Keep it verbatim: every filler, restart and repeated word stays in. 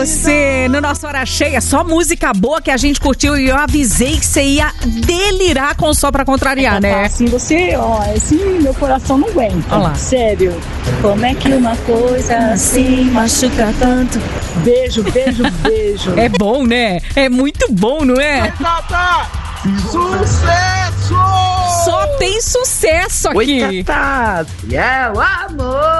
Você, no nosso Hora Cheia, só música boa que a gente curtiu e eu avisei que você ia delirar com Só Pra Contrariar, é, né? Assim, você, ó, assim, meu coração não aguenta. Olha lá. Sério. Como é que uma coisa assim machuca tanto? Beijo, beijo, beijo. É bom, né? É muito bom, não é? Sucesso! Só tem sucesso aqui. Oi, Tatá. E é o amor.